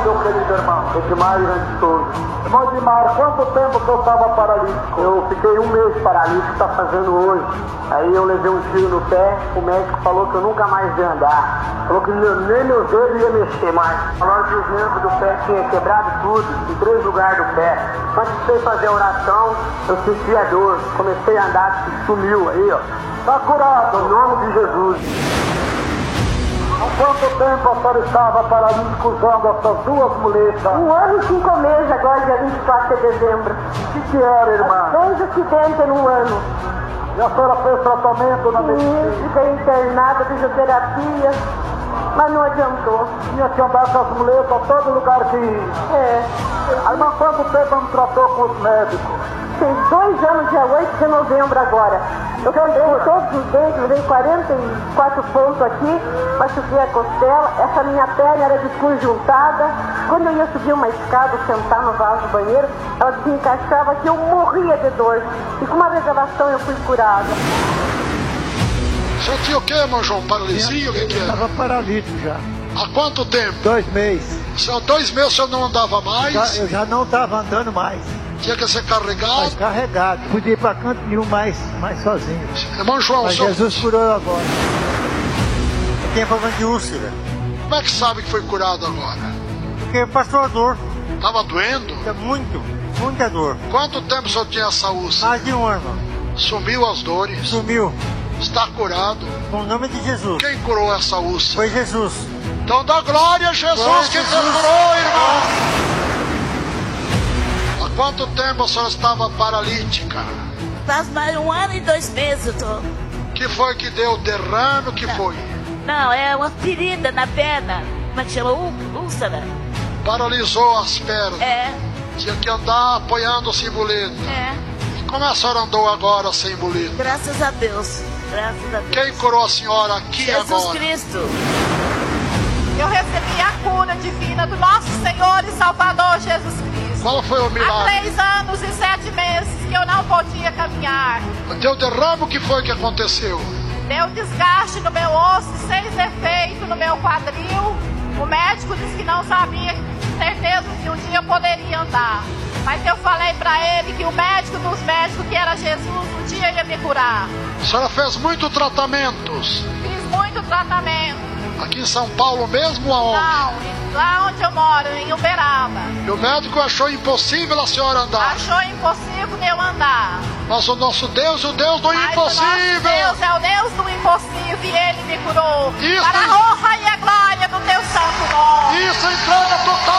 meu querido irmão? Edmar Grande Souza. Irmão Edmar, quanto tempo que eu estava paralítico? Eu fiquei 1 mês paralítico, está fazendo hoje. Aí eu levei um tiro no pé, o médico falou que eu nunca mais ia andar. Falou que nem meus dedos ia mexer mais. Falou que os nervos do pé tinha quebrado tudo, em 3 lugares do pé. Quando comecei a fazer a oração, eu senti a dor. Comecei a andar, sumiu aí, ó. Está curado, em nome de Jesus. Há quanto tempo a senhora estava paralítico usando essas 2 muletas? 1 ano e 5 meses, agora dia 24 de dezembro. O que era, irmã? 2 acidentes em 1 ano. E a senhora fez tratamento na medicina? Fiquei internada, fisioterapia, mas não adiantou. Tinha que andar com as muletas a todo lugar que ia. É. Aí, irmã, quanto tempo não tratou com os médicos? Tem 2 anos, dia 8 de novembro agora. Eu andei todos os dentes, levei 44 pontos aqui, machuquei a costela, essa minha perna era desconjuntada. Quando eu ia subir uma escada, sentar no vaso do banheiro, ela desencaixava que eu morria de dor. E com uma revelação eu fui curada. O senhor tinha o que, irmão João? Paralisia? O que era? Estava paralítico já. Há quanto tempo? 2 meses. Há 2 meses o senhor não andava mais? Eu já não estava andando mais. Tinha que ser carregado? Mas carregado. Podia ir para canto nenhum mais sozinho. Irmão João, Mas Jesus curou agora. Eu tenho problema de úlcera. Como é que sabe que foi curado agora? Porque passou a dor. Tava doendo? Muita dor. Quanto tempo o senhor tinha essa úlcera? Mais de 1 ano. Sumiu as dores? Sumiu. Está curado? Com o nome de Jesus. Quem curou essa úlcera? Foi Jesus. Então dá glória a Jesus que te curou, irmão! Há quanto tempo a senhora estava paralítica? Faz mais 1 ano e 2 meses eu tô. Que foi que deu derrame? O que foi? Não, é uma ferida na perna. Como é que chama? Úlcera. Paralisou as pernas. É. Tinha que andar apoiando-se em muleta. É. E como a senhora andou agora sem muleta? Graças a Deus. Graças a Deus. Quem curou a senhora aqui Jesus agora? Cristo. Eu recebi a cura divina do nosso Senhor e Salvador Jesus Cristo. Qual foi o Há milagre? 3 anos e 7 meses que eu não podia caminhar. Deu derrame, o que foi que aconteceu? Deu desgaste no meu osso, 6 defeitos no meu quadril. O médico disse que não sabia, certeza que um dia eu poderia andar. Mas eu falei pra ele que o médico dos médicos, que era Jesus, um dia ia me curar. A senhora fez muitos tratamentos. Fiz muito tratamento. Aqui em São Paulo mesmo, aonde? Não, lá onde eu moro, em Uberaba. E o médico achou impossível a senhora andar. Achou impossível de eu andar. Mas o nosso Deus é o Deus do Mas impossível. o nosso Deus é o Deus do impossível e Ele me curou. Isso. Para a honra e a glória do teu santo nome. Isso, entrega total